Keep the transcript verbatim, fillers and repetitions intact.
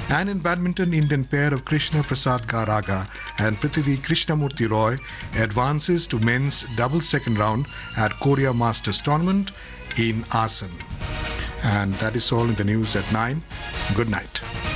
And in badminton, Indian pair of Krishna Prasad Garaga and Prithvi Krishnamurti Roy advances to men's double second round at Korea Masters Tournament in Asan. And that is all in the news at nine. Good night.